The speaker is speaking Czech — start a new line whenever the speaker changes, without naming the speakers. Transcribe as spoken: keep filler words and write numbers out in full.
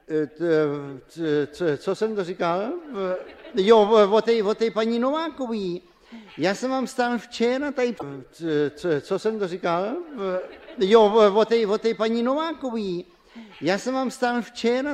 Co jsem to říkal? Jo, o té, o té paní Novákový. Já jsem vám stál včera tady... Co jsem to říkal? Jo, o té, o té paní Novákový. Já jsem vám stál včera